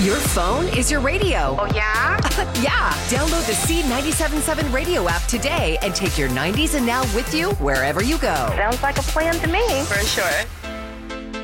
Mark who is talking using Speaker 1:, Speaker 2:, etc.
Speaker 1: Your phone is your radio.
Speaker 2: Oh, yeah?
Speaker 1: Yeah. Download the C97.7 radio app today and take your 90s and now with you wherever you go.
Speaker 2: Sounds like a plan to me.
Speaker 3: For sure.